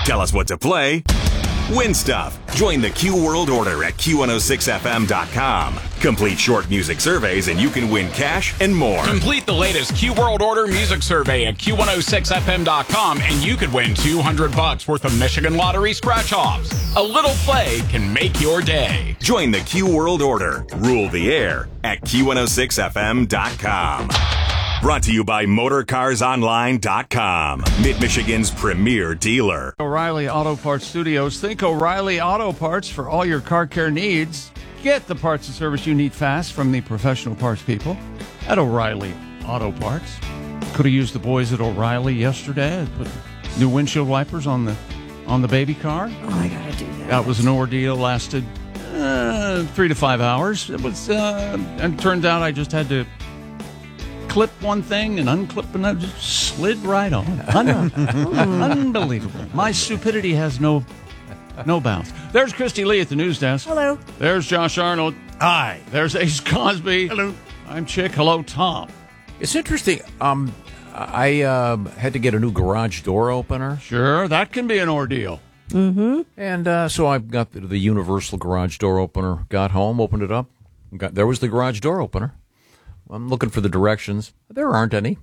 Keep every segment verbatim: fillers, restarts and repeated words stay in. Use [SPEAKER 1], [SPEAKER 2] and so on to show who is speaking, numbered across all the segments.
[SPEAKER 1] Tell us what to play. Win stuff. Join the Q World Order at Q one oh six F M dot com. Complete short music surveys and you can win cash and more.
[SPEAKER 2] Complete the latest Q World Order music survey at Q one oh six F M dot com and you could win two hundred bucks worth of Michigan Lottery scratch-offs. A little play can make your day.
[SPEAKER 1] Join the Q World Order. Rule the air at Q one oh six F M dot com. Brought to you by Motor Cars Online dot com, Mid-Michigan's premier dealer.
[SPEAKER 3] O'Reilly Auto Parts Studios. Think O'Reilly Auto Parts for all your car care needs. Get the parts and service you need fast from the professional parts people at O'Reilly Auto Parts. Could have used the boys at O'Reilly yesterday. Put new windshield wipers on the on the baby car.
[SPEAKER 4] Oh, I gotta do that.
[SPEAKER 3] That was an ordeal. Lasted uh, three to five hours. It was, uh, and it turned out I just had to clip one thing and unclip and I just slid right on. Un- Unbelievable. My stupidity has no no bounds. There's Christy Lee at the news desk.
[SPEAKER 4] Hello.
[SPEAKER 3] There's Josh Arnold.
[SPEAKER 5] Hi.
[SPEAKER 3] There's Ace Cosby.
[SPEAKER 5] Hello.
[SPEAKER 3] I'm Chick. Hello, Tom.
[SPEAKER 5] It's interesting. Um, I uh, had to get a new garage door opener.
[SPEAKER 3] Sure, that can be an ordeal.
[SPEAKER 4] Mm-hmm.
[SPEAKER 5] And uh, so I got the, the universal garage door opener, got home, opened it up. Got, there was the garage door opener. I'm looking for the directions. There aren't any.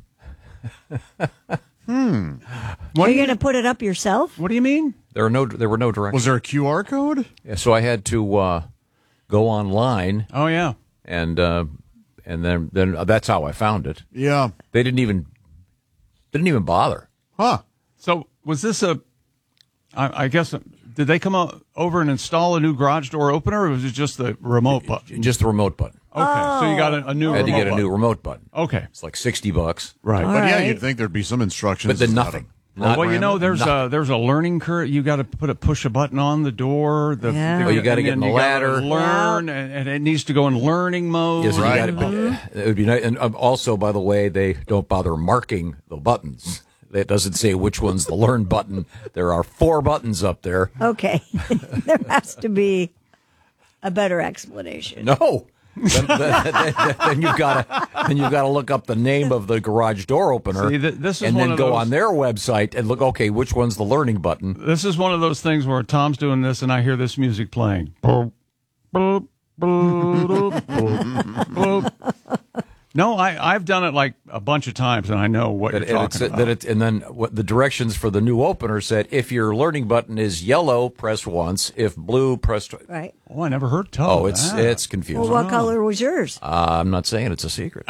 [SPEAKER 3] hmm.
[SPEAKER 4] What are you going to put it up yourself?
[SPEAKER 3] What do you mean?
[SPEAKER 5] There are no. There were no directions.
[SPEAKER 6] Was there a Q R code?
[SPEAKER 5] Yeah, so I had to uh, go online.
[SPEAKER 3] Oh yeah.
[SPEAKER 5] And uh, and then then uh, that's how I found it.
[SPEAKER 6] Yeah.
[SPEAKER 5] They didn't even didn't even bother.
[SPEAKER 6] Huh.
[SPEAKER 3] So was this a? I, I guess did they come o- over and install a new garage door opener, or was it just the remote button?
[SPEAKER 5] Just the remote button.
[SPEAKER 3] Okay,
[SPEAKER 4] Oh.
[SPEAKER 3] so you got a, a new.
[SPEAKER 5] I had to
[SPEAKER 3] remote
[SPEAKER 5] get a
[SPEAKER 3] button.
[SPEAKER 5] new remote button.
[SPEAKER 3] Okay,
[SPEAKER 5] It's like sixty bucks.
[SPEAKER 3] right.
[SPEAKER 4] All
[SPEAKER 6] But yeah,
[SPEAKER 4] right.
[SPEAKER 6] you'd think there'd be some instructions.
[SPEAKER 5] But then
[SPEAKER 6] how
[SPEAKER 5] nothing.
[SPEAKER 6] to-
[SPEAKER 5] Not
[SPEAKER 3] well, you know, there's
[SPEAKER 5] nothing.
[SPEAKER 3] a there's a learning curve. You got to put a push a button on the door. The,
[SPEAKER 4] Yeah.
[SPEAKER 3] the-
[SPEAKER 4] Oh,
[SPEAKER 5] you gotta
[SPEAKER 3] and
[SPEAKER 5] get in
[SPEAKER 3] then
[SPEAKER 5] the
[SPEAKER 3] you gotta
[SPEAKER 5] ladder.
[SPEAKER 3] learn, and, and it needs to go in learning mode.
[SPEAKER 5] Yes, you
[SPEAKER 6] Right.
[SPEAKER 5] gotta- it would be nice. And um, also, by the way, they don't bother marking the buttons. It doesn't say which one's the learn button. There are four buttons up there.
[SPEAKER 4] Okay. There has to be a better explanation.
[SPEAKER 5] No. then, then, then, then you've got to then you've got to look up the name of the garage door opener,
[SPEAKER 3] See, th- this is
[SPEAKER 5] and
[SPEAKER 3] one
[SPEAKER 5] then
[SPEAKER 3] of
[SPEAKER 5] go
[SPEAKER 3] those-
[SPEAKER 5] on their website and look. Okay, which one's the learning button?
[SPEAKER 3] This is one of those things where Tom's doing this, and I hear this music playing. Boop, boop, boop, boop, boop. No, I I've done it like a bunch of times, and I know what
[SPEAKER 5] That,
[SPEAKER 3] you're
[SPEAKER 5] and, it's,
[SPEAKER 3] talking about.
[SPEAKER 5] that it, and then what the directions for the new opener said: if your learning button is yellow, press once. If blue, press twice.
[SPEAKER 4] Right.
[SPEAKER 3] oh, I never heard tell.
[SPEAKER 5] Oh, it's
[SPEAKER 3] that.
[SPEAKER 5] it's confusing.
[SPEAKER 4] Well, what color was yours?
[SPEAKER 5] Uh, I'm not saying it's a secret,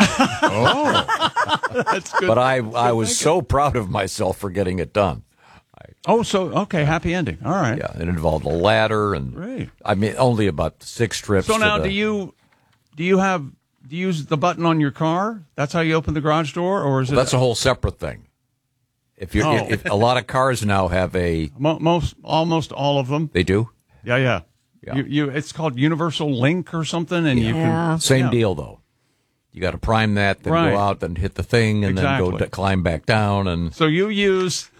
[SPEAKER 6] Oh.
[SPEAKER 3] That's good.
[SPEAKER 5] but I I was so proud of myself for getting it done.
[SPEAKER 3] Oh, so okay, happy ending. All right.
[SPEAKER 5] Yeah, it involved a ladder, and
[SPEAKER 3] Great.
[SPEAKER 5] I mean only about six trips.
[SPEAKER 3] So
[SPEAKER 5] to
[SPEAKER 3] now,
[SPEAKER 5] the-
[SPEAKER 3] do you do you have do you use the button on your car? That's how you open the garage door, or is it?
[SPEAKER 5] That's a whole separate thing. If you,
[SPEAKER 3] Oh.
[SPEAKER 5] are if a lot of cars now have a,
[SPEAKER 3] Mo- most almost all of them.
[SPEAKER 5] they do
[SPEAKER 3] Yeah, yeah.
[SPEAKER 5] Yeah.
[SPEAKER 3] You, you it's called Universal Link or something, and you
[SPEAKER 4] Yeah.
[SPEAKER 3] can
[SPEAKER 5] same
[SPEAKER 3] Yeah.
[SPEAKER 5] deal though. You got to prime that, then
[SPEAKER 3] Right.
[SPEAKER 5] go out, then hit the thing, and then
[SPEAKER 3] Exactly.
[SPEAKER 5] go d- climb back down, and
[SPEAKER 3] So you use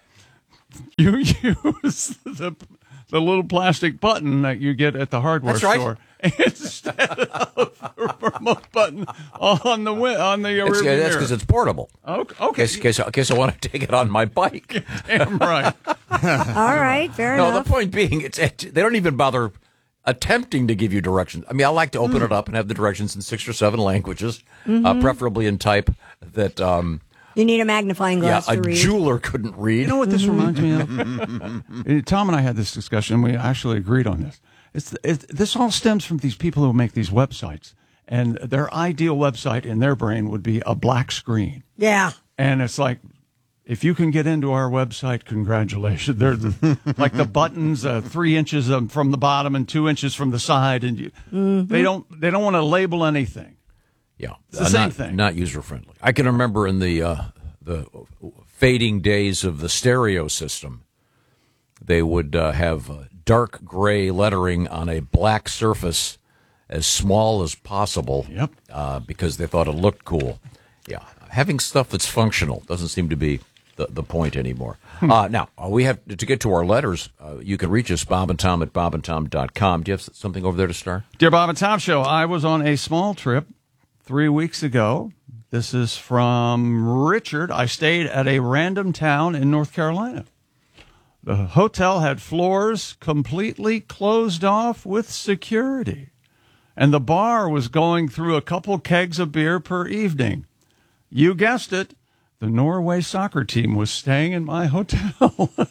[SPEAKER 3] you use the the little plastic button that you get at the hardware
[SPEAKER 5] That's right.
[SPEAKER 3] store instead of the remote button on the wi- on the
[SPEAKER 5] it's,
[SPEAKER 3] rearview
[SPEAKER 5] that's
[SPEAKER 3] mirror.
[SPEAKER 5] because it's portable.
[SPEAKER 3] Okay,
[SPEAKER 5] In
[SPEAKER 3] okay.
[SPEAKER 5] case, in case, in case I want to take it on my bike.
[SPEAKER 3] Damn right.
[SPEAKER 4] All right. Fair
[SPEAKER 5] No,
[SPEAKER 4] enough.
[SPEAKER 5] the point being, it's it, they don't even bother attempting to give you directions. I mean, I like to open it up and have the directions in six or seven languages, uh, preferably in type that um,
[SPEAKER 4] You need a magnifying
[SPEAKER 5] yeah,
[SPEAKER 4] glass
[SPEAKER 5] a
[SPEAKER 4] to read.
[SPEAKER 5] jeweler couldn't read.
[SPEAKER 3] You know what this reminds me of? Uh, Tom and I had this discussion. We actually agreed on this. It's, it's this all stems from these people who make these websites, and their ideal website in their brain would be a black screen.
[SPEAKER 4] Yeah.
[SPEAKER 3] And it's like, if you can get into our website, congratulations. They're the, like the buttons, uh, three inches um, from the bottom and two inches from the side, and you, they don't they don't want to label anything.
[SPEAKER 5] Yeah,
[SPEAKER 3] It's the same
[SPEAKER 5] not,
[SPEAKER 3] thing.
[SPEAKER 5] Not user friendly. I can remember in the uh, the fading days of the stereo system, they would uh, have uh, dark gray lettering on a black surface, as small as possible.
[SPEAKER 3] Yep.
[SPEAKER 5] Uh, because they thought it looked cool. Yeah, having stuff that's functional doesn't seem to be the, the point anymore. Uh, now, uh, we have to get to our letters. Uh, you can reach us, Bob and Tom at bob and tom dot com. Do you have something over there to start?
[SPEAKER 3] Dear Bob and Tom Show, I was on a small trip three weeks ago. This is from Richard. I stayed at a random town in North Carolina. The hotel had floors completely closed off with security, and the bar was going through a couple kegs of beer per evening. You guessed it. The Norway soccer team was staying in my hotel.
[SPEAKER 4] Oh,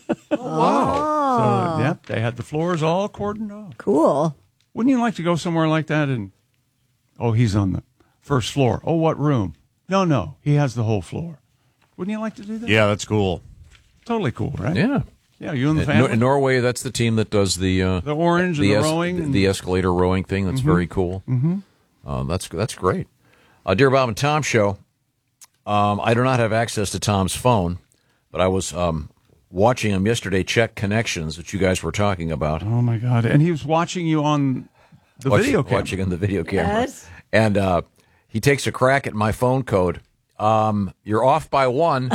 [SPEAKER 3] wow. So, yep, they had the floors all cordoned off.
[SPEAKER 4] Cool.
[SPEAKER 3] Wouldn't you like to go somewhere like that? And, oh, he's on the first floor. Oh, what room? No, no, he has the whole floor. Wouldn't you like to do that?
[SPEAKER 6] Yeah, that's cool.
[SPEAKER 3] Totally cool, right?
[SPEAKER 5] Yeah.
[SPEAKER 3] Yeah, you and the
[SPEAKER 5] In,
[SPEAKER 3] family?
[SPEAKER 5] Nor- in Norway, that's the team that does the uh,
[SPEAKER 3] The orange and the
[SPEAKER 5] es-
[SPEAKER 3] rowing
[SPEAKER 5] the,
[SPEAKER 3] and-
[SPEAKER 5] the escalator rowing thing. That's very cool. Mm-hmm. Uh, that's that's great. Uh, Dear Bob and Tom show. Um, I do not have access to Tom's phone, but I was um, watching him yesterday check connections that you guys were talking about.
[SPEAKER 3] Oh, my God. And he was watching you on the
[SPEAKER 5] Watch-
[SPEAKER 3] video camera.
[SPEAKER 5] Watching on the video camera.
[SPEAKER 4] Yes.
[SPEAKER 5] And uh, he takes a crack at my phone code. Um, you're off by one.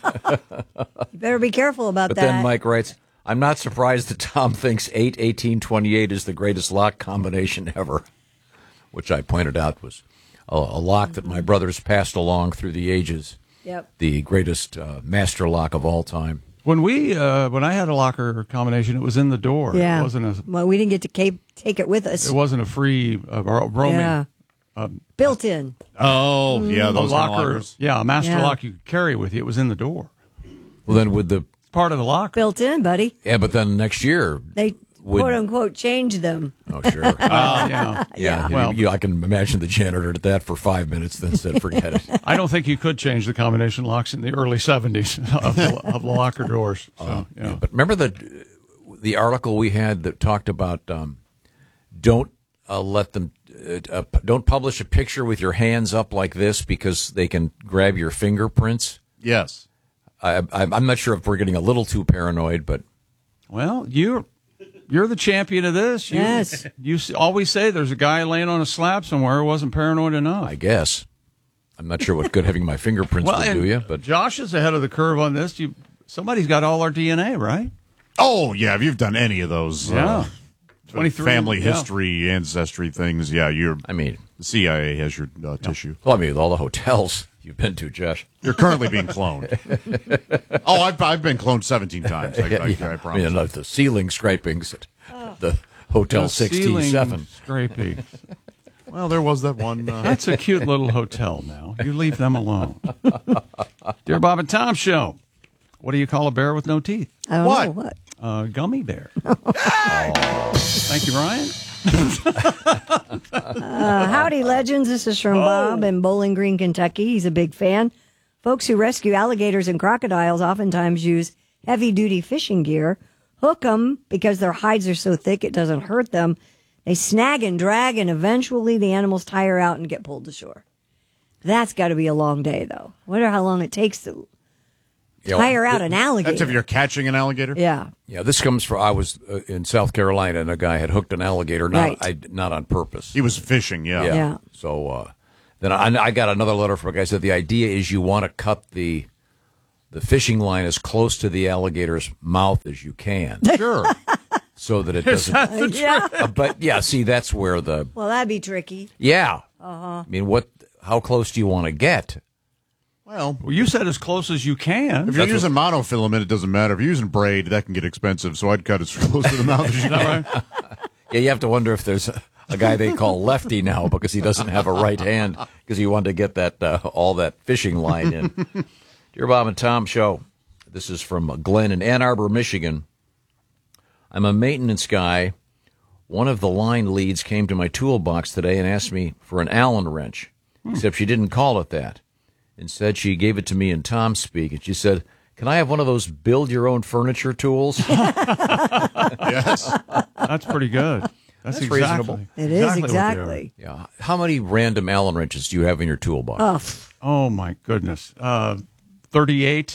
[SPEAKER 4] You better be careful about
[SPEAKER 5] But
[SPEAKER 4] that.
[SPEAKER 5] then Mike writes, I'm not surprised that Tom thinks eight eighteen twenty-eight is the greatest lock combination ever, which I pointed out was a, a lock that my brothers passed along through the ages,
[SPEAKER 4] Yep.
[SPEAKER 5] the greatest uh, master lock of all time.
[SPEAKER 3] When we, uh, when I had a locker combination, it was in the door.
[SPEAKER 4] Yeah.
[SPEAKER 3] It wasn't a,
[SPEAKER 4] Well, we didn't get to ca- take it with us.
[SPEAKER 3] it wasn't a free uh, ro- roaming.
[SPEAKER 4] Yeah. Built in.
[SPEAKER 6] Oh, yeah,
[SPEAKER 3] A
[SPEAKER 6] those kind of
[SPEAKER 3] locker,
[SPEAKER 6] lockers.
[SPEAKER 3] yeah, a master
[SPEAKER 4] Yeah.
[SPEAKER 3] lock you could carry with you. It was in the door.
[SPEAKER 5] Well, then with the
[SPEAKER 3] Part of the locker.
[SPEAKER 4] Built in, buddy.
[SPEAKER 5] yeah, but then next year,
[SPEAKER 4] They
[SPEAKER 5] Would-
[SPEAKER 4] quote unquote changed them.
[SPEAKER 5] oh sure,
[SPEAKER 3] Uh, yeah.
[SPEAKER 5] yeah,
[SPEAKER 3] Well-
[SPEAKER 5] you, you, I can imagine the janitor did that for five minutes, then said, "Forget it."
[SPEAKER 3] I don't think you could change the combination locks in the early seventies of, the- of the locker doors. So, yeah.
[SPEAKER 5] But remember the the article we had that talked about um, don't uh, let them uh, uh, don't publish a picture with your hands up like this because they can grab your fingerprints.
[SPEAKER 6] Yes.
[SPEAKER 5] I, I, I'm not sure if we're getting a little too paranoid, but
[SPEAKER 3] Well, you're you're the champion of this. You,
[SPEAKER 4] Yes.
[SPEAKER 3] You s- always say there's a guy laying on a slab somewhere who wasn't paranoid enough.
[SPEAKER 5] I guess I'm not sure what good having my fingerprints
[SPEAKER 3] well,
[SPEAKER 5] would
[SPEAKER 3] and
[SPEAKER 5] do you. But
[SPEAKER 3] Josh is ahead of the curve on this. You somebody's got all our D N A, right?
[SPEAKER 6] Oh, yeah, if you've done any of those
[SPEAKER 3] Yeah.
[SPEAKER 6] uh,
[SPEAKER 3] twenty-three
[SPEAKER 6] family
[SPEAKER 3] yeah.
[SPEAKER 6] history, ancestry things, yeah, you're.
[SPEAKER 5] I mean,
[SPEAKER 6] The C I A has your uh, tissue.
[SPEAKER 5] well, I mean, with all the hotels you've been to, Josh.
[SPEAKER 6] You're currently being cloned. oh, I've, I've been cloned seventeen times. I, I, I
[SPEAKER 5] I
[SPEAKER 6] promise.
[SPEAKER 5] mean, uh, the ceiling scrapings at the Hotel
[SPEAKER 3] The
[SPEAKER 5] sixty-seven.
[SPEAKER 3] ceiling scraping.
[SPEAKER 6] well, there was that one. Uh,
[SPEAKER 3] That's a cute little hotel now. You leave them alone. Dear Bob and Tom show. What do you call a bear with no teeth?
[SPEAKER 4] I don't
[SPEAKER 6] What?
[SPEAKER 4] know what.
[SPEAKER 3] A gummy bear. Oh. Thank you, Ryan.
[SPEAKER 4] Uh, howdy, legends. This is from Bob in Bowling Green, Kentucky. He's a big fan. Folks who rescue alligators and crocodiles oftentimes use heavy-duty fishing gear, hook them because their hides are so thick it doesn't hurt them. They snag and drag, and eventually the animals tire out and get pulled to shore. That's got to be a long day, though. Wonder how long it takes to
[SPEAKER 5] Yeah,
[SPEAKER 4] tire out an alligator.
[SPEAKER 6] that's if you're catching an alligator?
[SPEAKER 4] Yeah.
[SPEAKER 5] Yeah, this comes from I was uh, in South Carolina and a guy had hooked an alligator, not
[SPEAKER 4] Right.
[SPEAKER 5] I, not on purpose.
[SPEAKER 6] He was fishing, yeah.
[SPEAKER 5] yeah.
[SPEAKER 4] Yeah.
[SPEAKER 5] So uh, then I, I got another letter from a guy who said the idea is you want to cut the the fishing line as close to the alligator's mouth as you can,
[SPEAKER 6] Sure.
[SPEAKER 5] so that it doesn't.
[SPEAKER 4] Yeah.
[SPEAKER 5] Uh, but yeah, see, that's where the
[SPEAKER 4] Well, that'd be tricky.
[SPEAKER 5] yeah. Uh-huh. I mean, what? How close do you want to get?
[SPEAKER 6] Well,
[SPEAKER 3] Well, you said as close as you can.
[SPEAKER 6] if you're using monofilament, it doesn't matter. If you're using braid, that can get expensive, so I'd cut as close to the mouth as you can.
[SPEAKER 5] Yeah, you have to wonder if there's a, a guy they call Lefty now because he doesn't have a right hand because he wanted to get that uh, all that fishing line in. Dear Bob and Tom show, this is from Glenn in Ann Arbor, Michigan. I'm a maintenance guy. One of the line leads came to my toolbox today and asked me for an Allen wrench, except she didn't call it that. Instead, she gave it to me in Tom speak, and she said, "Can I have one of those build-your-own furniture tools?"
[SPEAKER 6] Yes.
[SPEAKER 3] That's pretty good. That's,
[SPEAKER 5] That's
[SPEAKER 3] exactly,
[SPEAKER 5] reasonable.
[SPEAKER 4] It is,
[SPEAKER 3] what they are.
[SPEAKER 4] exactly.
[SPEAKER 5] Yeah. How many random Allen wrenches do you have in your toolbox?
[SPEAKER 4] Oh, pff,
[SPEAKER 3] Oh my goodness, uh, thirty-eight,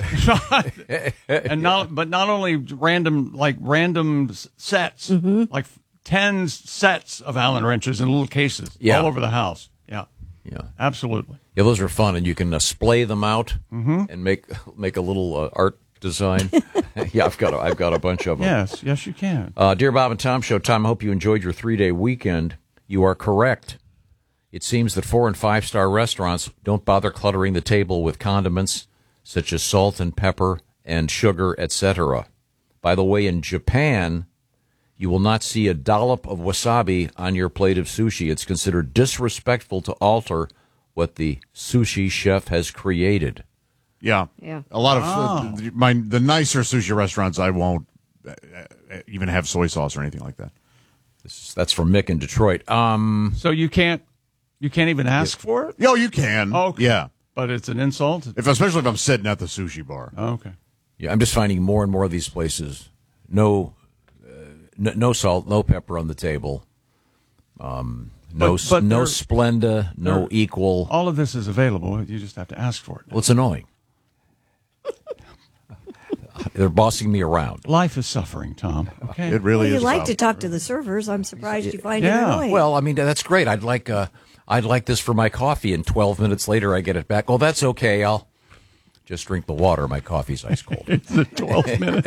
[SPEAKER 3] and not but not only random like random s- sets, like ten sets of Allen wrenches in little cases
[SPEAKER 5] Yeah.
[SPEAKER 3] all over the house. Yeah,
[SPEAKER 5] Yeah.
[SPEAKER 3] absolutely.
[SPEAKER 5] Yeah, those are fun, and you can uh, splay them out and make make a little uh, art design. yeah, I've got a, I've got a bunch of them.
[SPEAKER 3] Yes, yes, you can.
[SPEAKER 5] Uh, Dear Bob and Tom show, Tom, I hope you enjoyed your three-day weekend. You are correct. It seems that four- and five-star restaurants don't bother cluttering the table with condiments such as salt and pepper and sugar, et cetera. By the way, in Japan, you will not see a dollop of wasabi on your plate of sushi. It's considered disrespectful to alter what the sushi chef has created.
[SPEAKER 6] Yeah.
[SPEAKER 4] Yeah.
[SPEAKER 6] A lot of uh, my the nicer sushi restaurants, I won't uh, even have soy sauce or anything like that.
[SPEAKER 5] This is, that's from Mick in Detroit. Um,
[SPEAKER 3] So you can't you can't even ask for it?
[SPEAKER 6] Yo, you can.
[SPEAKER 3] Oh, okay.
[SPEAKER 6] Yeah.
[SPEAKER 3] But it's an insult?
[SPEAKER 6] If especially if I'm sitting at the sushi bar.
[SPEAKER 3] Oh, okay.
[SPEAKER 5] yeah, I'm just finding more and more of these places. No, uh, n- no salt, no pepper on the table. Um, no,
[SPEAKER 3] But- but
[SPEAKER 5] no
[SPEAKER 3] they're-
[SPEAKER 5] Splenda, no
[SPEAKER 3] they're-
[SPEAKER 5] Equal.
[SPEAKER 3] All of this is available. You just have to ask for it.
[SPEAKER 5] Well, it's annoying. They're bossing me around.
[SPEAKER 3] Life is suffering, Tom. Okay.
[SPEAKER 6] It really
[SPEAKER 4] Well, you
[SPEAKER 6] is.
[SPEAKER 4] like
[SPEAKER 6] tough.
[SPEAKER 4] to talk to the servers. I'm surprised you find
[SPEAKER 3] Yeah.
[SPEAKER 4] it annoying.
[SPEAKER 5] Well, I mean that's great. I'd like uh, I'd like this for my coffee, and twelve minutes later I get it back. Oh, that's okay. I'll just drink the water. My coffee's ice cold.
[SPEAKER 3] It's the twelfth minute.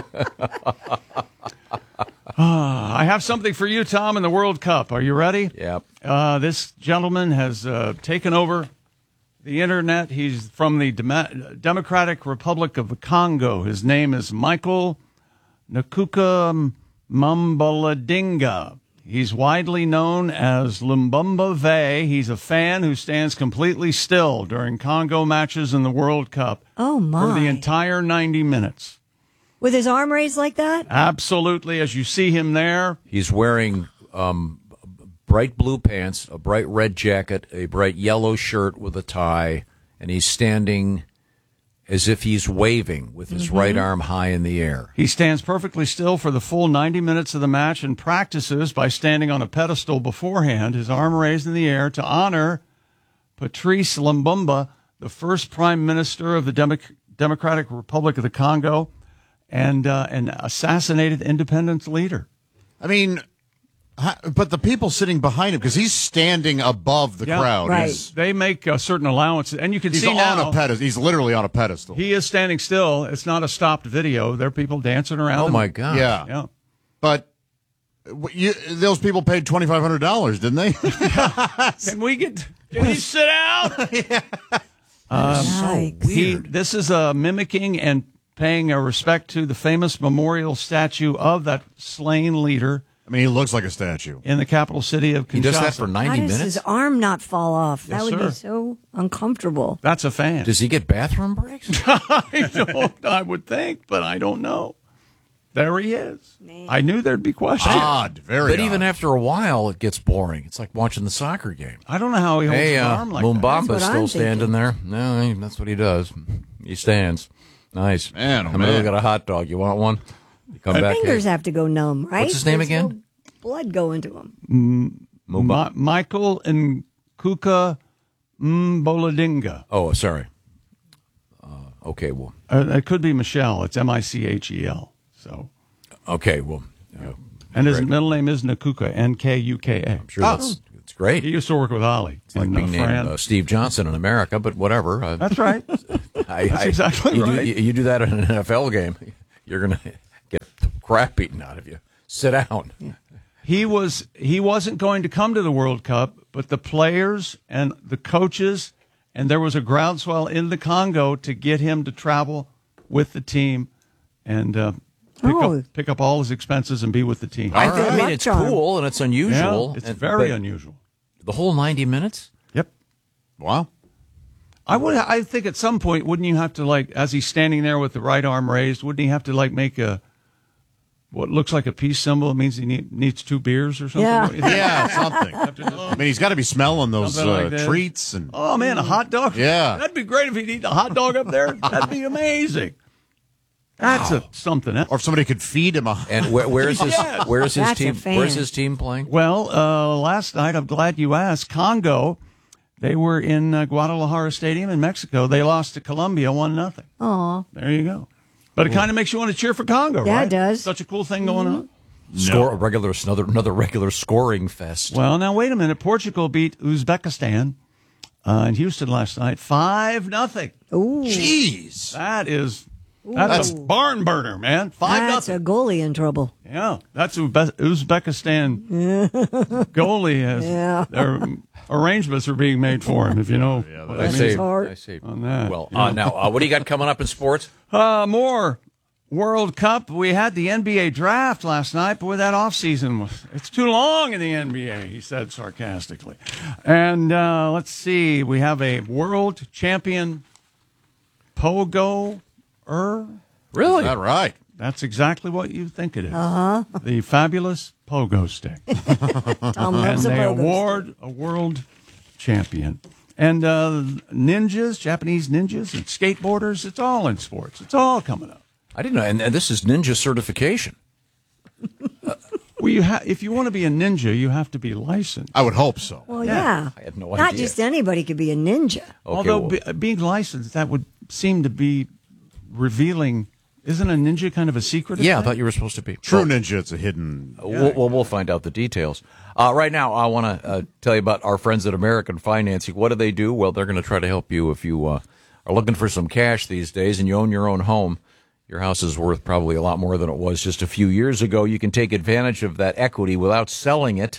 [SPEAKER 3] Ah, I have something for you, Tom, in the World Cup. Are you ready?
[SPEAKER 5] Yep.
[SPEAKER 3] Uh, this gentleman has uh, taken over the internet. He's from the Dem- Democratic Republic of the Congo. His name is Michael Nakuka Mambaladinga. He's widely known as Lumbumba Ve. He's a fan who stands completely still during Congo matches in the World Cup
[SPEAKER 4] oh, my.
[SPEAKER 3] for the entire ninety minutes.
[SPEAKER 4] With his arm raised like that?
[SPEAKER 3] Absolutely. As you see him there,
[SPEAKER 5] He's wearing um, bright blue pants, a bright red jacket, a bright yellow shirt with a tie, and he's standing as if he's waving with his
[SPEAKER 3] Mm-hmm.
[SPEAKER 5] right arm high in the air.
[SPEAKER 3] he stands perfectly still for the full ninety minutes of the match and practices by standing on a pedestal beforehand, his arm raised in the air to honor Patrice Lumumba, the first prime minister of the Demo- Democratic Republic of the Congo and uh, an assassinated independence leader.
[SPEAKER 6] I mean, ha- but the people sitting behind him, because he's standing above the
[SPEAKER 3] Yeah,
[SPEAKER 6] crowd.
[SPEAKER 4] right.
[SPEAKER 6] He's,
[SPEAKER 3] They make a certain allowance, and you can
[SPEAKER 6] he's
[SPEAKER 3] see
[SPEAKER 6] on
[SPEAKER 3] now
[SPEAKER 6] a pedestal. He's literally on a pedestal.
[SPEAKER 3] he is standing still. It's not a stopped video. There are people dancing around
[SPEAKER 5] Oh
[SPEAKER 3] him.
[SPEAKER 5] my God!
[SPEAKER 6] yeah.
[SPEAKER 3] Yeah.
[SPEAKER 6] But w- you, those people paid twenty-five hundred dollars, didn't they?
[SPEAKER 3] Can we get? Can he sit down?
[SPEAKER 4] Yikes.
[SPEAKER 3] He, this is uh, mimicking and paying a respect to the famous memorial statue of that slain leader
[SPEAKER 6] I mean, he looks like a statue.
[SPEAKER 3] in the capital city of Kinshasa.
[SPEAKER 5] He does that for
[SPEAKER 4] How
[SPEAKER 5] ninety
[SPEAKER 4] does
[SPEAKER 5] minutes.
[SPEAKER 4] his arm not fall off?
[SPEAKER 3] Yes,
[SPEAKER 4] that would
[SPEAKER 3] sir.
[SPEAKER 4] be so uncomfortable.
[SPEAKER 3] That's a fan.
[SPEAKER 5] Does he get bathroom breaks?
[SPEAKER 3] I don't. I would think, but I don't know. There he is.
[SPEAKER 4] Man.
[SPEAKER 3] I knew there'd be questions.
[SPEAKER 6] Odd, very
[SPEAKER 5] But
[SPEAKER 6] odd.
[SPEAKER 5] even after a while, it gets boring. It's like watching the soccer game.
[SPEAKER 3] I don't know how he holds
[SPEAKER 5] Hey,
[SPEAKER 3] his
[SPEAKER 5] uh,
[SPEAKER 3] arm like that.
[SPEAKER 5] Mumbamba's
[SPEAKER 4] That's what
[SPEAKER 5] still
[SPEAKER 4] I'm
[SPEAKER 5] standing there. No, he- that's what he does. He stands. Nice.
[SPEAKER 6] Man, oh,
[SPEAKER 5] I'm gonna
[SPEAKER 6] man.
[SPEAKER 5] look at a hot dog. You want one? You come back.
[SPEAKER 4] Fingers
[SPEAKER 5] hey.
[SPEAKER 4] have to go numb, right?
[SPEAKER 5] What's his name
[SPEAKER 4] There's
[SPEAKER 5] again?
[SPEAKER 4] no blood going to him.
[SPEAKER 3] Ma- Michael and Kuka Mboladinga.
[SPEAKER 5] Oh, sorry. Uh, okay, well,
[SPEAKER 3] Uh, it could be Michelle. It's M I C H E L. So,
[SPEAKER 5] okay, well. Uh,
[SPEAKER 3] and his
[SPEAKER 5] great.
[SPEAKER 3] middle name is Nakuka, N K U K A.
[SPEAKER 5] I'm sure that's it's great.
[SPEAKER 3] He used to work with Ali.
[SPEAKER 5] It's like
[SPEAKER 3] in,
[SPEAKER 5] being
[SPEAKER 3] uh,
[SPEAKER 5] named
[SPEAKER 3] Fran.
[SPEAKER 5] uh, Steve Johnson in America, but whatever. Uh,
[SPEAKER 3] That's right.
[SPEAKER 5] I,
[SPEAKER 3] That's
[SPEAKER 5] I-
[SPEAKER 3] exactly
[SPEAKER 5] you
[SPEAKER 3] right.
[SPEAKER 5] Do, you, you do that in an N F L game, you're going to get the crap beaten out of you. Sit down.
[SPEAKER 3] He was he wasn't going to come to the World Cup, but the players and the coaches, and there was a groundswell in the Congo to get him to travel with the team and uh, pick
[SPEAKER 4] Oh.
[SPEAKER 3] up pick up all his expenses and be with the team.
[SPEAKER 5] I,
[SPEAKER 6] All
[SPEAKER 5] think, I
[SPEAKER 6] right.
[SPEAKER 5] mean,
[SPEAKER 4] Luck
[SPEAKER 5] it's
[SPEAKER 4] charm.
[SPEAKER 5] cool and it's unusual.
[SPEAKER 3] Yeah, it's
[SPEAKER 5] and-
[SPEAKER 3] very
[SPEAKER 5] but
[SPEAKER 3] unusual.
[SPEAKER 5] The whole ninety minutes?
[SPEAKER 3] Yep.
[SPEAKER 6] Wow.
[SPEAKER 3] I would. I think at some point, wouldn't you have to like, as he's standing there with the right arm raised, wouldn't he have to like make a what looks like a peace symbol? It means he need, needs two beers or something.
[SPEAKER 4] Yeah.
[SPEAKER 3] Don't you think?
[SPEAKER 6] Yeah, something. I mean, he's got to be smelling those
[SPEAKER 3] Something like
[SPEAKER 6] uh,
[SPEAKER 3] that.
[SPEAKER 6] treats and.
[SPEAKER 3] Oh man, a hot dog.
[SPEAKER 6] Yeah.
[SPEAKER 3] that'd be great if he'd eat a hot dog up there. That'd be amazing. That's a something else.
[SPEAKER 6] Or if somebody could feed him a.
[SPEAKER 5] And where, where's his
[SPEAKER 3] Yes.
[SPEAKER 5] where's his
[SPEAKER 4] That's a
[SPEAKER 5] team
[SPEAKER 4] fan.
[SPEAKER 5] where's his team playing?
[SPEAKER 3] Well, uh, last night, I'm glad you asked. Congo, they were in uh, Guadalajara Stadium in Mexico. They lost to Colombia one nothing.
[SPEAKER 4] Aw.
[SPEAKER 3] There you go. But it kind of makes you want to cheer for Congo,
[SPEAKER 4] Yeah,
[SPEAKER 3] right?
[SPEAKER 4] it does.
[SPEAKER 3] Such a cool thing going on.
[SPEAKER 5] Score a regular another another regular scoring fest.
[SPEAKER 3] Well, now wait a minute. Portugal beat Uzbekistan uh, in Houston last night, five nothing.
[SPEAKER 4] Ooh.
[SPEAKER 6] Jeez.
[SPEAKER 3] That is that's a barn burner, man. Five
[SPEAKER 4] That's
[SPEAKER 3] nothing.
[SPEAKER 4] a goalie in trouble.
[SPEAKER 3] Yeah, that's Uzbe- Uzbekistan goalie. Has,
[SPEAKER 4] Yeah.
[SPEAKER 3] Their arrangements are being made for him. If you know what I
[SPEAKER 5] I
[SPEAKER 3] mean.
[SPEAKER 5] say,
[SPEAKER 4] hard.
[SPEAKER 5] I say.
[SPEAKER 3] On that.
[SPEAKER 5] Well, uh, now uh, what do you got coming up in sports?
[SPEAKER 3] Uh, more World Cup. We had the N B A draft last night, but with that offseason, was it's too long in the N B A, he said sarcastically. And uh, let's see, we have a world champion pogo-er.
[SPEAKER 5] Really?
[SPEAKER 6] Is that right?
[SPEAKER 3] That's exactly what you think it is.
[SPEAKER 4] Uh-huh.
[SPEAKER 3] The fabulous pogo stick.
[SPEAKER 4] Tom
[SPEAKER 3] And
[SPEAKER 4] loves a
[SPEAKER 3] they
[SPEAKER 4] pogo
[SPEAKER 3] award a world champion. And uh, ninjas, Japanese ninjas, and skateboarders, it's all in sports. It's all coming up.
[SPEAKER 5] I didn't know. And, and this is ninja certification.
[SPEAKER 3] Well, you ha- if you want to be a ninja, you have to be licensed.
[SPEAKER 6] I would hope so.
[SPEAKER 4] Well, yeah.
[SPEAKER 5] I had no
[SPEAKER 4] Not
[SPEAKER 5] idea.
[SPEAKER 4] just anybody could be a ninja.
[SPEAKER 5] Okay,
[SPEAKER 3] Although
[SPEAKER 5] well,
[SPEAKER 3] be, being licensed, that would seem to be revealing. Isn't a ninja kind of a secret?
[SPEAKER 5] yeah, I thought you were supposed to be.
[SPEAKER 6] True
[SPEAKER 5] Well,
[SPEAKER 6] ninja, it's a hidden.
[SPEAKER 5] We'll, we'll, we'll find out the details. Uh, right now, I want to uh, tell you about our friends at American Financing. What do they do? Well, they're going to try to help you if you uh, are looking for some cash these days and you own your own home. Your house is worth probably a lot more than it was just a few years ago. You can take advantage of that equity without selling it.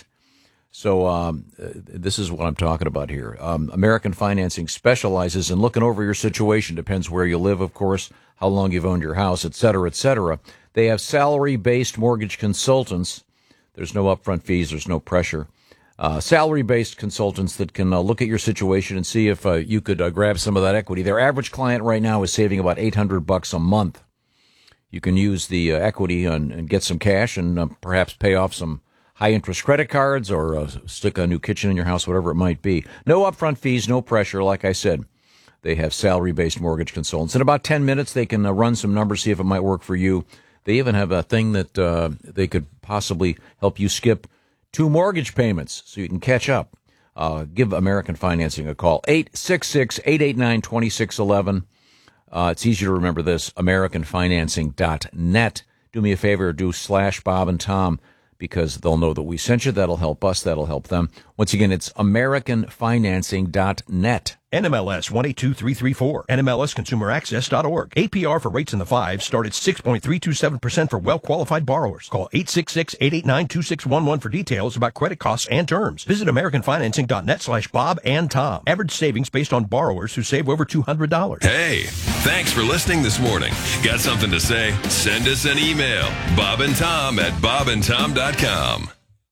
[SPEAKER 5] So um, uh, this is what I'm talking about here. Um, American Financing specializes in looking over your situation. Depends where you live, of course, how long you've owned your house, et cetera, et cetera. They have salary-based mortgage consultants. There's no upfront fees. There's no pressure. Uh, salary-based consultants that can uh, look at your situation and see if uh, you could uh, grab some of that equity. Their average client right now is saving about eight hundred bucks a month. You can use the uh, equity and, and get some cash and uh, perhaps pay off some high-interest credit cards or uh, stick a new kitchen in your house, whatever it might be. No upfront fees, no pressure. Like I said, they have salary-based mortgage consultants. In about ten minutes, they can uh, run some numbers, see if it might work for you. They even have a thing that uh, they could possibly help you skip two mortgage payments so you can catch up. Uh, give American Financing a call, eight six six, eight eight nine, two six one one. Uh, it's easy to remember this, american financing dot net. Do me a favor, do slash Bob and Tom, because they'll know that we sent you. That'll help us. That'll help them. Once again, it's american financing dot net.
[SPEAKER 7] N M L S one eight two three three four, N M L S consumer access dot org. A P R for rates in the fives start at six point three two seven percent for well-qualified borrowers. Call eight six six, eight eight nine, two six one one for details about credit costs and terms. Visit american financing dot net slash Bob and Tom. Average savings based on borrowers who save over two hundred dollars.
[SPEAKER 8] Hey, thanks for listening this morning. Got something to say? Send us an email. Bob and Tom at bob and tom dot com.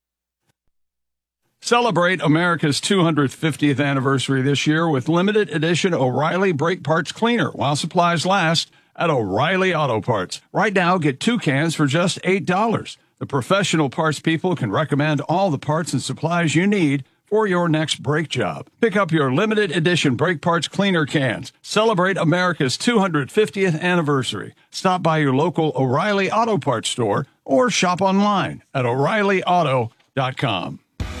[SPEAKER 3] Celebrate America's two hundred fiftieth anniversary this year with limited edition O'Reilly Brake Parts Cleaner while supplies last at O'Reilly Auto Parts. Right now, get two cans for just eight dollars. The professional parts people can recommend all the parts and supplies you need for your next brake job. Pick up your limited edition Brake Parts Cleaner cans. Celebrate America's two hundred fiftieth anniversary. Stop by your local O'Reilly Auto Parts store or shop online at o'reilly auto dot com.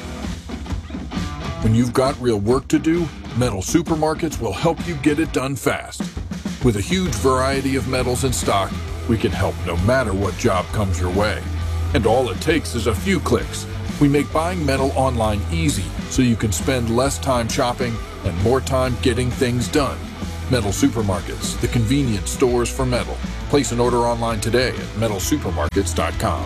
[SPEAKER 9] When you've got real work to do, Metal Supermarkets will help you get it done fast. With a huge variety of metals in stock, we can help no matter what job comes your way. And all it takes is a few clicks. We make buying metal online easy so you can spend less time shopping and more time getting things done. Metal Supermarkets, the convenient stores for metal. Place an order online today at metal supermarkets dot com.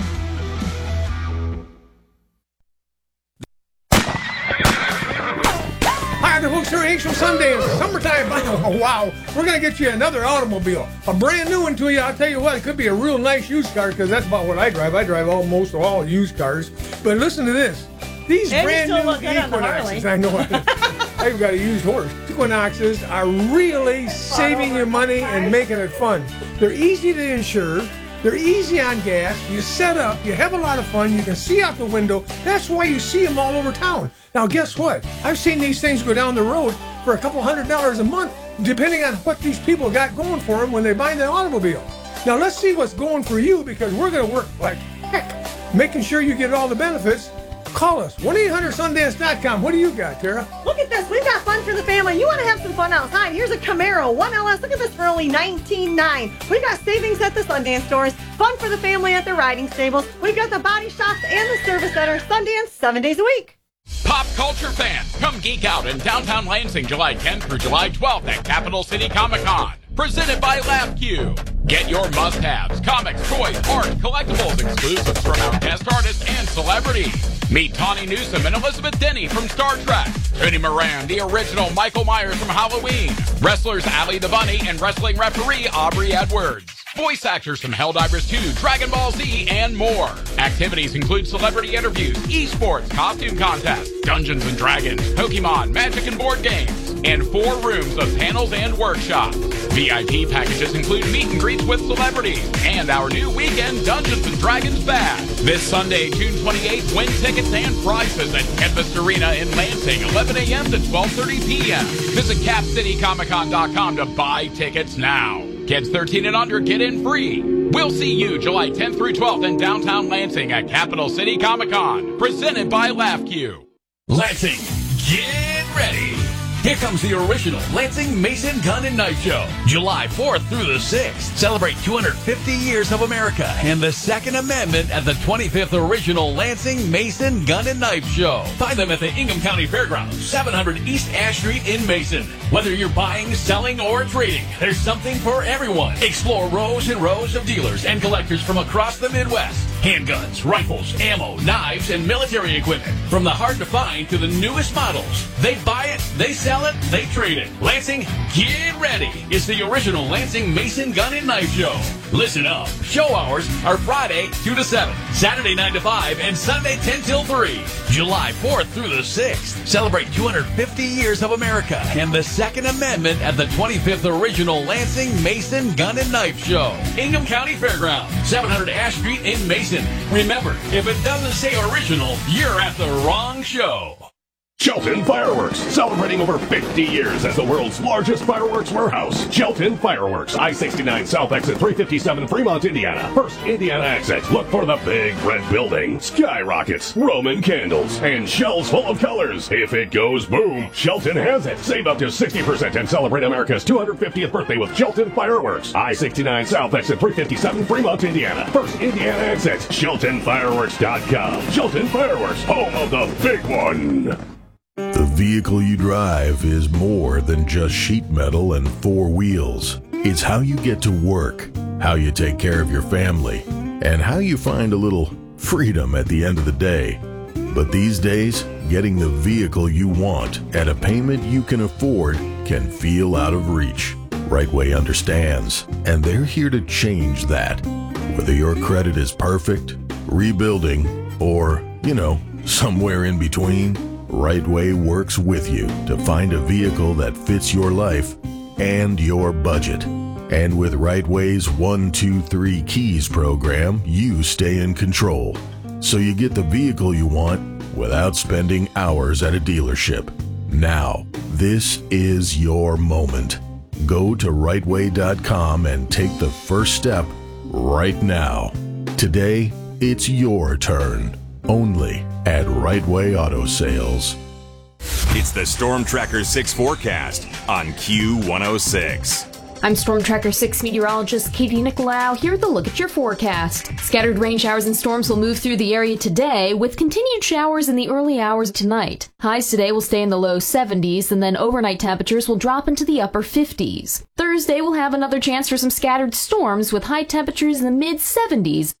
[SPEAKER 10] Hi, the folks here at Angel Sundance. Summertime. Oh, wow. We're going to get you another automobile. A brand new one to you. I'll tell you what, it could be a real nice used car because that's about what I drive. I drive almost all used cars. But listen to this. These
[SPEAKER 11] and
[SPEAKER 10] brand
[SPEAKER 11] you still
[SPEAKER 10] new
[SPEAKER 11] look good on the
[SPEAKER 10] Equinoxes,
[SPEAKER 11] Harley.
[SPEAKER 10] I know I've got a used horse. Equinoxes are really saving you money and making it fun. They're easy to insure. They're easy on gas. You set up. You have a lot of fun. You can see out the window. That's why you see them all over town. Now, guess what? I've seen these things go down the road for a couple hundred dollars a month, depending on what these people got going for them when they buy the automobile. Now, let's see what's going for you because we're going to work like heck, making sure you get all the benefits. Call us, one eight hundred sundance dot com. What do you got, Tara?
[SPEAKER 11] Look at this. We've got fun for the family. You want to have some fun outside. Here's a Camaro, one L S. Look at this for only nineteen nine dollars. We've got savings at the Sundance stores, fun for the family at the riding stables. We've got the body shops and the service center. Sundance, seven days a week.
[SPEAKER 2] Pop culture fans, come geek out in downtown Lansing July tenth through July twelfth at Capital City Comic Con. Presented by LabQ. Get your must-haves, comics, toys, art, collectibles, exclusives from our guest artists and celebrities. Meet Tawny Newsome and Elizabeth Denny from Star Trek. Tony Moran, the original Michael Myers from Halloween. Wrestlers Allie the Bunny and wrestling referee Aubrey Edwards. voice actors from Helldivers two, Dragon Ball Z, and more. Activities include celebrity interviews, esports, costume contests, Dungeons and Dragons, Pokemon, Magic and board games, and four rooms of panels and workshops. V I P packages include meet and greets with celebrities and our new weekend Dungeons and Dragons Bash. This Sunday, June twenty-eighth, win tickets and prizes at Canvas Arena in Lansing, eleven a.m. to twelve thirty p.m. Visit cap city comic con dot com to buy tickets now. Kids thirteen and under get in free. We'll see you July tenth through twelfth in downtown Lansing at Capital City Comic Con, presented by LaughQ.
[SPEAKER 12] Lansing, get ready. Here comes the original Lansing Mason Gun and Knife Show. July fourth through the sixth. Celebrate two hundred fifty years of America and the Second Amendment at the twenty-fifth original Lansing Mason Gun and Knife Show. Find them at the Ingham County Fairgrounds, seven hundred East Ash Street in Mason. Whether you're buying, selling, or trading, there's something for everyone. Explore rows and rows of dealers and collectors from across the Midwest. Handguns, rifles, ammo, knives, and military equipment. From the hard to find to the newest models. They buy it, they sell it, they trade it. Lansing, get ready. It's the original Lansing Mason Gun and Knife Show. Listen up. Show hours are Friday two to seven, Saturday nine to five, and Sunday ten till three. July fourth through the sixth. Celebrate two hundred fifty years of America and the Second Amendment at the twenty-fifth original Lansing Mason Gun and Knife Show. Ingham County Fairgrounds, seven hundred Ash Street in Mason. Remember, if it doesn't say original, you're at the wrong show.
[SPEAKER 13] Shelton Fireworks, celebrating over fifty years as the world's largest fireworks warehouse. Shelton Fireworks, I sixty-nine South Exit three fifty-seven, Fremont, Indiana. First Indiana exit. Look for the big red building, skyrockets, Roman candles, and shells full of colors. If it goes boom, Shelton has it. Save up to sixty percent and celebrate America's two hundred fiftieth birthday with Shelton Fireworks. I sixty-nine South Exit three fifty-seven, Fremont, Indiana. First Indiana exit. Shelton Fireworks dot com. Shelton Fireworks, home of the big one.
[SPEAKER 14] The vehicle you drive is more than just sheet metal and four wheels. It's how you get to work, how you take care of your family, and how you find a little freedom at the end of the day. But these days, getting the vehicle you want at a payment you can afford can feel out of reach. Rightway understands, and they're here to change that. Whether your credit is perfect, rebuilding, or, you know, somewhere in between, Rightway works with you to find a vehicle that fits your life and your budget. And with Rightway's one two three Keys program, you stay in control. So you get the vehicle you want without spending hours at a dealership. Now, this is your moment. Go to Rightway dot com and take the first step right now. Today, it's your turn. Only at Rightway Auto Sales.
[SPEAKER 1] It's the Storm Tracker six forecast on Q one oh six.
[SPEAKER 15] I'm Storm Tracker six meteorologist Katie Nicolau here with a look at your forecast. Scattered rain showers and storms will move through the area today, with continued showers in the early hours tonight. Highs today will stay in the low seventies, and then overnight temperatures will drop into the upper fifties. Thursday will have another chance for some scattered storms, with high temperatures in the mid seventies.